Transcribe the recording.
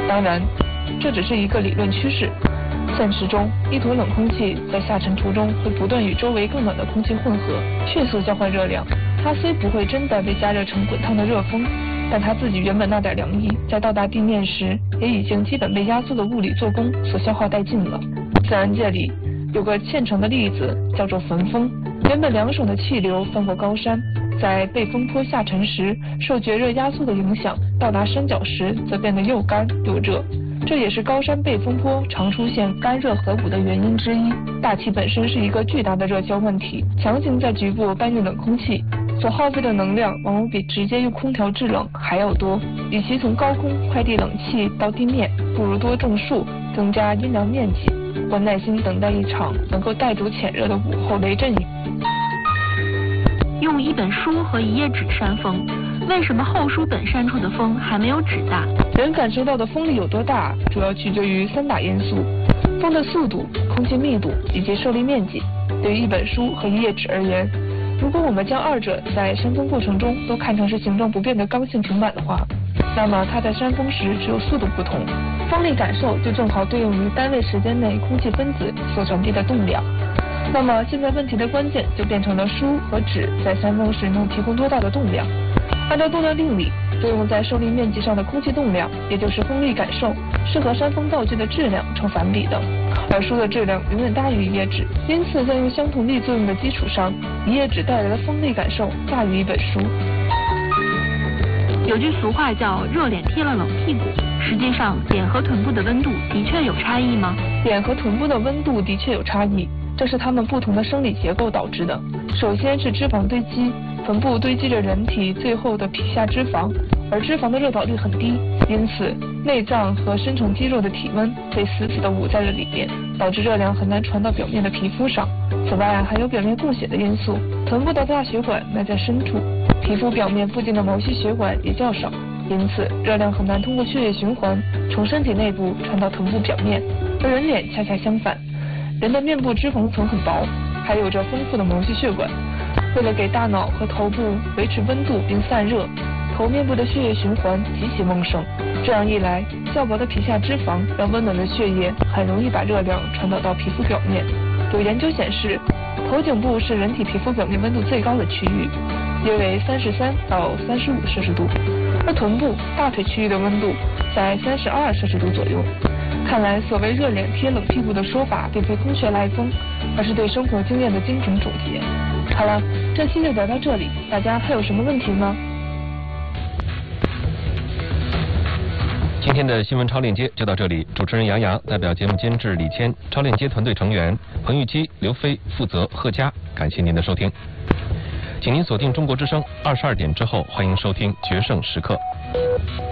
当然，这只是一个理论趋势。现实中，一坨冷空气在下沉途中会不断与周围更冷的空气混合，迅速交换热量。它虽不会真的被加热成滚烫的热风，但它自己原本那点凉意，在到达地面时，也已经基本被压缩的物理做工所消耗殆尽了。自然界里有个现成的例子，叫做焚风。原本凉爽的气流翻过高山，在被风坡下沉时，受绝热压缩的影响，到达山脚时则变得又干又热。这也是高山背风坡常出现干热合谷的原因之一。大气本身是一个巨大的热交换体，强行在局部搬运冷空气，所耗费的能量往往比直接用空调制冷还要多。与其从高空快递冷气到地面，不如多种树，增加阴凉面积，或耐心等待一场能够带走潜热的午后雷阵雨。 用一本书和一页纸扇风，为什么后书本扇出的风还没有纸大？ 人感受到的风力有多大，主要取决于3大因素：风的速度、空气密度以及受力面积。对于一本书和一页纸而言，如果我们将二者在扇风过程中都看成是形状不变的刚性平板的话，那么它在扇风时只有速度不同，风力感受就正好对应于单位时间内空气分子所传递的动量。那么现在问题的关键就变成了书和纸在扇风时能提供多大的动量。按照动量定理，作用在受力面积上的空气动量，也就是风力感受，是和扇风道具的质量成反比的，而书的质量永远大于一页纸，因此在用相同力作用的基础上，一页纸带来的风力感受大于一本书。 有句俗话叫热脸贴了冷屁股，实际上脸和臀部的温度的确有差异吗？ 脸和臀部的温度的确有差异，这是它们不同的生理结构导致的。首先是脂肪堆积，臀部堆积着人体最后的皮下脂肪，而脂肪的热导率很低，因此内脏和深层肌肉的体温被死死地捂在了里面，导致热量很难传到表面的皮肤上。此外还有表面供血的因素，臀部的大血管埋在深处，皮肤表面附近的毛细血管也较少，因此热量很难通过血液循环从身体内部传到臀部表面。而人脸恰恰相反，人的面部脂肪层很薄，还有着丰富的毛细血管。为了给大脑和头部维持温度并散热，头面部的血液循环极其旺盛。这样一来，较薄的皮下脂肪让温暖的血液很容易把热量传导到皮肤表面。有研究显示，头颈部是人体皮肤表面温度最高的区域，约为33到35摄氏度，而臀部、大腿区域的温度在32摄氏度左右。看来所谓热脸贴冷屁股的说法并非空穴来风，而是对生活经验的精准总结。好了，这期就聊到这里，大家还有什么问题吗？ 今天的新闻超链接就到这里，主持人杨洋代表节目监制李谦、超链接团队成员彭玉基、刘飞、负责贺佳，感谢您的收听。请您锁定中国之声，22点之后欢迎收听决胜时刻。